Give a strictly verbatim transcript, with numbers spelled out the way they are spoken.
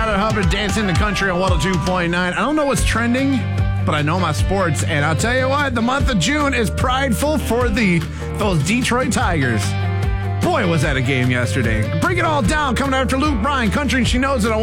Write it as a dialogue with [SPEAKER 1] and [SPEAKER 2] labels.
[SPEAKER 1] Tyler Hubbard, Dancing the Country on one oh two point nine. I don't know what's trending, but I know my sports. And I'll tell you what, the month of June is prideful for the those Detroit Tigers. Boy, was that a game yesterday. Bring it all down. Coming after Luke Bryan, Country and She Knows It on